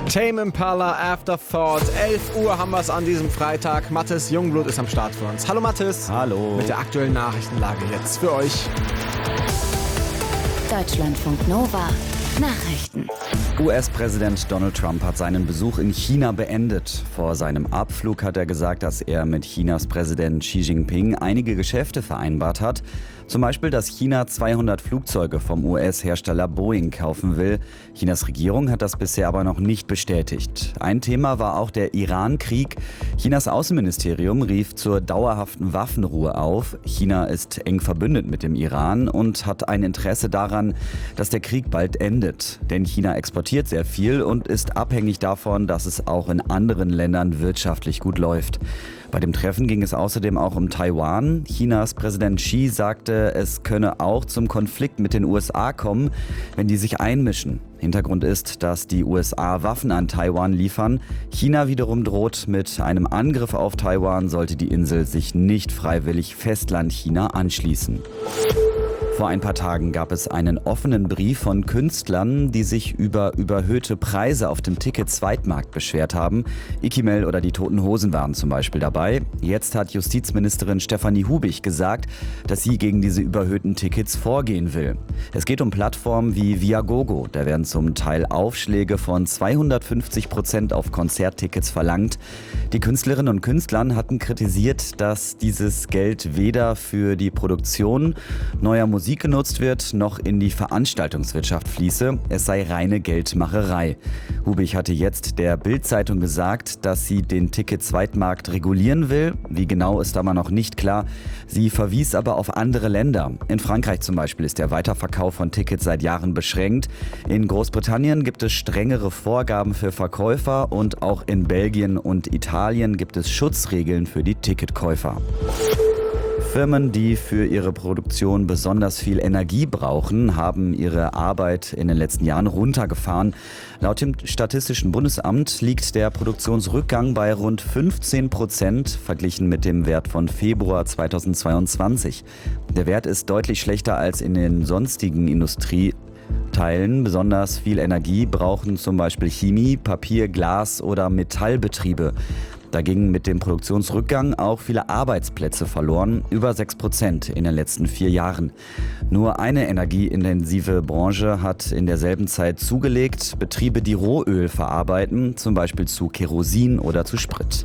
Tame Impala, Afterthought. 11 Uhr haben wir es an diesem Freitag. Mathis Jungblut ist am Start für uns. Hallo Mathis. Hallo. Mit der aktuellen Nachrichtenlage jetzt für euch. Deutschlandfunk Nova. Nachrichten. US-Präsident Donald Trump hat seinen Besuch in China beendet. Vor seinem Abflug hat er gesagt, dass er mit Chinas Präsident Xi Jinping einige Geschäfte vereinbart hat. Zum Beispiel, dass China 200 Flugzeuge vom US-Hersteller Boeing kaufen will. Chinas Regierung hat das bisher aber noch nicht bestätigt. Ein Thema war auch der Iran-Krieg. Chinas Außenministerium rief zur dauerhaften Waffenruhe auf. China ist eng verbündet mit dem Iran und hat ein Interesse daran, dass der Krieg bald endet. Denn China exportiert sehr viel und ist abhängig davon, dass es auch in anderen Ländern wirtschaftlich gut läuft. Bei dem Treffen ging es außerdem auch um Taiwan. Chinas Präsident Xi sagte, es könne auch zum Konflikt mit den USA kommen, wenn die sich einmischen. Hintergrund ist, dass die USA Waffen an Taiwan liefern. China wiederum droht mit einem Angriff auf Taiwan, sollte die Insel sich nicht freiwillig Festlandchina anschließen. Vor ein paar Tagen gab es einen offenen Brief von Künstlern, die sich über überhöhte Preise auf dem Ticket-Zweitmarkt beschwert haben. Ikimel oder die Toten Hosen waren zum Beispiel dabei. Jetzt hat Justizministerin Stefanie Hubich gesagt, dass sie gegen diese überhöhten Tickets vorgehen will. Es geht um Plattformen wie Viagogo. Da werden zum Teil Aufschläge von 250% auf Konzerttickets verlangt. Die Künstlerinnen und Künstler hatten kritisiert, dass dieses Geld weder für die Produktion neuer Musik genutzt wird, noch in die Veranstaltungswirtschaft fließe. Es sei reine Geldmacherei. Hubich hatte jetzt der Bild-Zeitung gesagt, dass sie den Ticket-Zweitmarkt regulieren will. Wie genau ist aber noch nicht klar. Sie verwies aber auf andere Länder. In Frankreich zum Beispiel ist der Weiterverkauf von Tickets seit Jahren beschränkt. In Großbritannien gibt es strengere Vorgaben für Verkäufer und auch in Belgien und Italien gibt es Schutzregeln für die Ticketkäufer. Firmen, die für ihre Produktion besonders viel Energie brauchen, haben ihre Arbeit in den letzten Jahren runtergefahren. Laut dem Statistischen Bundesamt liegt der Produktionsrückgang bei rund 15%, verglichen mit dem Wert von Februar 2022. Der Wert ist deutlich schlechter als in den sonstigen Industrieteilen. Besonders viel Energie brauchen zum Beispiel Chemie, Papier, Glas oder Metallbetriebe. Da gingen mit dem Produktionsrückgang auch viele Arbeitsplätze verloren, über 6% in den letzten 4 Jahren. Nur eine energieintensive Branche hat in derselben Zeit zugelegt: Betriebe, die Rohöl verarbeiten, zum Beispiel zu Kerosin oder zu Sprit.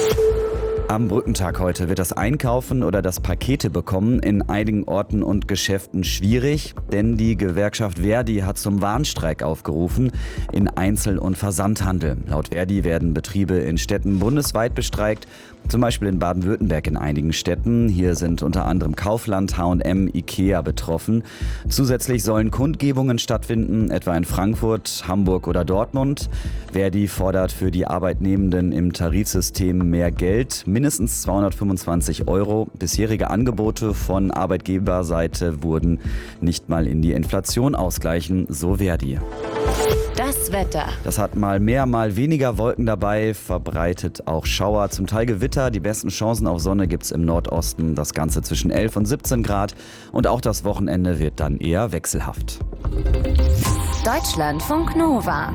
Am Brückentag heute wird das Einkaufen oder das Pakete bekommen in einigen Orten und Geschäften schwierig, denn die Gewerkschaft Verdi hat zum Warnstreik aufgerufen in Einzel- und Versandhandel. Laut Verdi werden Betriebe in Städten bundesweit bestreikt, zum Beispiel in Baden-Württemberg in einigen Städten. Hier sind unter anderem Kaufland, H&M, Ikea betroffen. Zusätzlich sollen Kundgebungen stattfinden, etwa in Frankfurt, Hamburg oder Dortmund. Verdi fordert für die Arbeitnehmenden im Tarifsystem mehr Geld, mindestens 225 €. Bisherige Angebote von Arbeitgeberseite wurden nicht mal in die Inflation ausgleichen, so Verdi. Das Wetter. Das hat mal mehr, mal weniger Wolken dabei, verbreitet auch Schauer, zum Teil Gewitter. Die besten Chancen auf Sonne gibt's im Nordosten, das Ganze zwischen 11 und 17 Grad. Und auch das Wochenende wird dann eher wechselhaft. Deutschlandfunk Nova.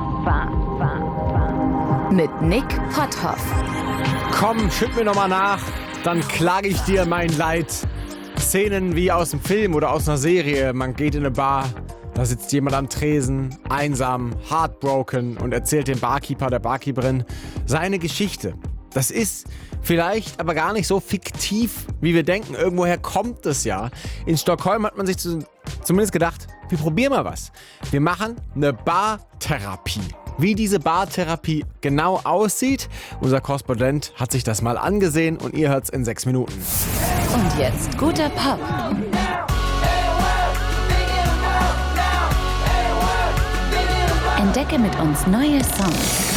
Mit Nick Potthoff. Komm, schütt mir nochmal nach, dann klage ich dir mein Leid. Szenen wie aus dem Film oder aus einer Serie. Man geht in eine Bar, da sitzt jemand am Tresen, einsam, heartbroken und erzählt dem Barkeeper, der Barkeeperin seine Geschichte. Das ist vielleicht aber gar nicht so fiktiv, wie wir denken. Irgendwoher kommt es ja. In Stockholm hat man sich zumindest gedacht, wir probieren mal was. Wir machen eine Bartherapie. Wie diese Bartherapie genau aussieht, unser Korrespondent hat sich das mal angesehen und ihr hört's in 6 Minuten. Und jetzt guter Pop. Entdecke mit uns neue Songs.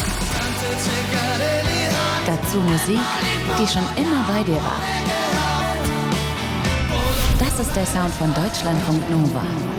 Dazu Musik, die schon immer bei dir war. Das ist der Sound von Deutschlandfunk Nova.